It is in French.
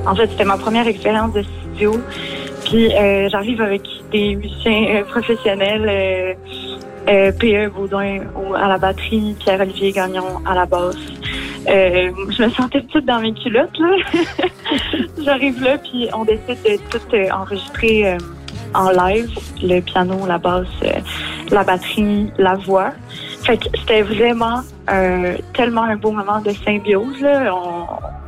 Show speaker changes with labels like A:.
A: En fait, c'était ma première expérience de studio. Puis j'arrive avec des musiciens professionnels, P.E. Baudouin à la batterie, Pierre-Olivier Gagnon à la basse. Je me sentais petite dans mes culottes, là. J'arrive là, puis on décide de tout enregistrer en live. Le piano, la basse, la batterie, la voix. Fait que c'était vraiment tellement un beau moment de symbiose, là.